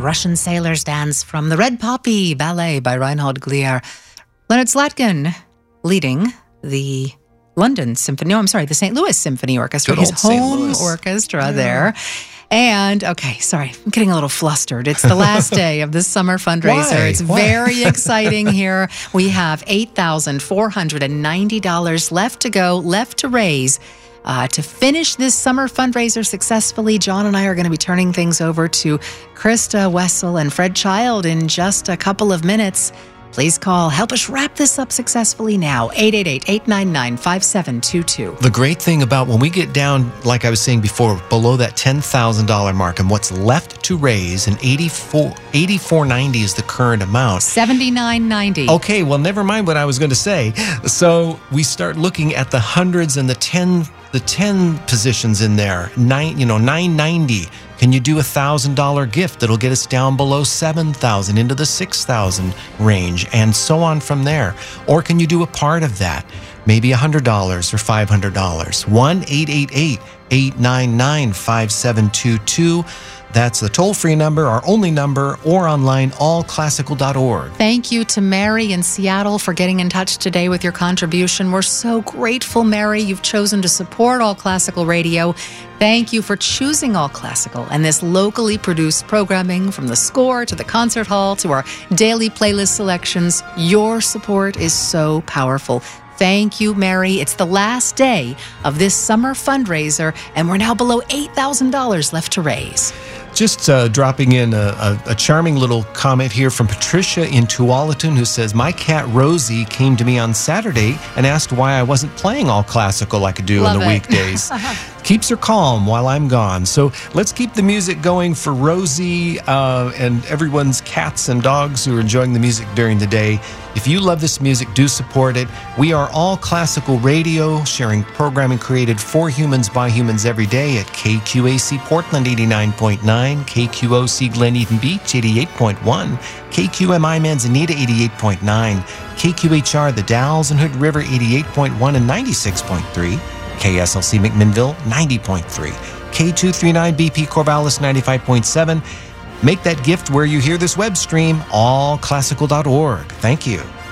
Russian Sailor's Dance from the Red Poppy Ballet by Reinhold Glier. Leonard Slatkin leading the the St. Louis Symphony Orchestra, his home orchestra there. And, okay, sorry, I'm getting a little flustered. It's the last day of the summer fundraiser. It's very exciting here. We have $8,490 left to go, left to raise. To finish this summer fundraiser successfully, John and I are going to be turning things over to Krista Wessel and Fred Child in just a couple of minutes. Please call. Help us wrap this up successfully now. 888-899-5722. The great thing about when we get down, like I was saying before, below that $10,000 mark and what's left to raise, and $84.90 is the current amount. $79.90. Okay, well, never mind what I was going to say. So we start looking at the hundreds and the 10 positions in there. $990. Can you do $1,000 gift that'll get us down below $7,000 into the $6,000 range, and so on from there? Or can you do a part of that? Maybe $100 or $500. 1-888-899-5722. That's the toll-free number, our only number, or online, allclassical.org. Thank you to Mary in Seattle for getting in touch today with your contribution. We're so grateful, Mary. You've chosen to support All Classical Radio. Thank you for choosing All Classical and this locally produced programming, from the score to the concert hall to our daily playlist selections. Your support is so powerful. Thank you, Mary. It's the last day of this summer fundraiser, and we're now below $8,000 left to raise. Just dropping in a charming little comment here from Patricia in Tualatin, who says, my cat Rosie came to me on Saturday and asked why I wasn't playing All Classical like I do on the weekdays. Keeps her calm while I'm gone. So let's keep the music going for Rosie and everyone's cats and dogs who are enjoying the music during the day. If you love this music, do support it. We are All Classical Radio, sharing programming created for humans by humans every day at KQAC Portland 89.9, KQOC Glen Beach 88.1, KQMI Manzanita 88.9, KQHR The Dalles and Hood River 88.1 and 96.3, KSLC McMinnville 90.3, K239 BP Corvallis 95.7. Make that gift where you hear this web stream, allclassical.org. Thank you.